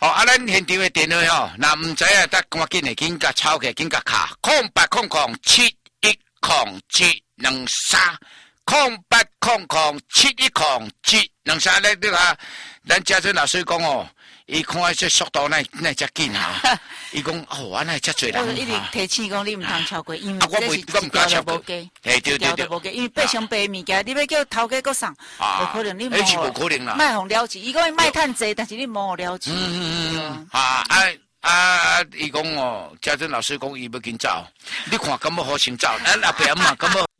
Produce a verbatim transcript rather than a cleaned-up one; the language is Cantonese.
哦，啊，咱现场的电话吼，那唔知啊，得赶紧的，紧甲抄起，紧甲卡，空八空空七一空七两三，空八空空七一空七两三咧，你看，咱家珍老师讲哦。伊看这速度那那遮紧啊！伊讲哦，安尼遮侪人。 我一直提醒讲，你唔通超过，因为啊，我袂，我唔敢超过。 嘿， 对对对， 无因为八上八物件，你要叫头家搁送，无可能你摸。 那是无可能啦。 卖互了解，伊讲伊卖趁济，但是你摸了解。 嗯嗯嗯。啊啊啊！伊讲哦，家珍老师讲伊要紧走，你看敢要好先走？啊，阿伯阿妈敢要？